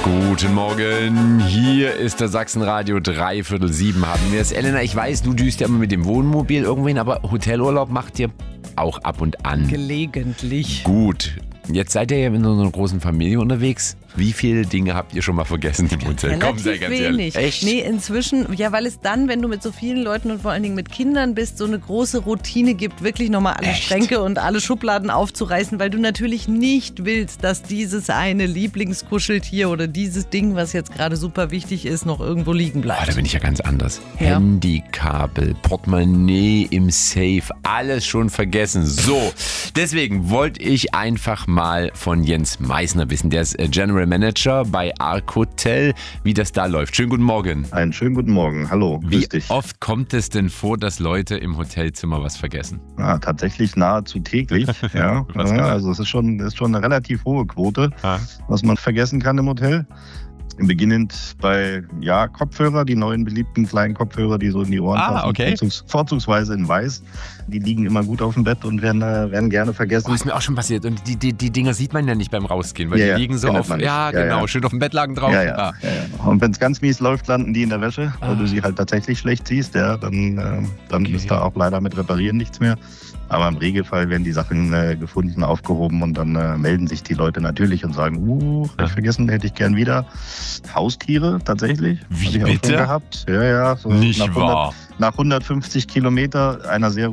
Guten Morgen, hier ist der Sachsenradio 6:45 haben wir es. Elena, ich weiß, du düst ja immer mit dem Wohnmobil irgendwo hin, aber Hotelurlaub macht ihr auch ab und an. Gelegentlich. Gut, jetzt seid ihr ja mit so einer großen Familie unterwegs. Wie viele Dinge habt ihr schon mal vergessen im Hotel? Komm, sehr ganz wenig. ehrlich. Echt? Nee, inzwischen, ja, weil es dann, wenn du mit so vielen Leuten und vor allen Dingen mit Kindern bist, so eine große Routine gibt, wirklich nochmal alle Schränke und alle Schubladen aufzureißen, weil du natürlich nicht willst, dass dieses eine Lieblingskuscheltier oder dieses Ding, was jetzt gerade super wichtig ist, noch irgendwo liegen bleibt. Oh, da bin ich ja ganz anders. Ja. Handykabel, Portemonnaie im Safe, alles schon vergessen. So, deswegen wollte ich einfach mal von Jens Meissner wissen. Der ist General Manager bei Ark Hotel, wie das da läuft. Schönen guten Morgen. Einen schönen guten Morgen. Hallo, grüß Wie dich. oft kommt es denn vor, dass Leute im Hotelzimmer was vergessen? Ja, tatsächlich nahezu täglich. Ja, also es ist schon eine relativ hohe Quote, was man vergessen kann im Hotel. Beginnend bei Kopfhörer, die neuen beliebten kleinen Kopfhörer, die so in die Ohren passen, okay. Vorzugsweise in weiß. Die liegen immer gut auf dem Bett und werden gerne vergessen. Oh, ist mir auch schon passiert. Und die Dinger sieht man ja nicht beim Rausgehen, weil die liegen so auf, schön auf dem Bettlaken drauf. Ja. Und wenn es ganz mies läuft, landen die in der Wäsche, weil du sie halt tatsächlich schlecht siehst. Ja, dann ist da auch leider mit Reparieren nichts mehr. Aber im Regelfall werden die Sachen gefunden, aufgehoben und dann melden sich die Leute natürlich und sagen, hab ich vergessen, hätte ich gern wieder. Haustiere tatsächlich. Wie hab ich bitte? Auch schon gehabt. Ja, so nicht wahr. Nach 150 Kilometer einer sehr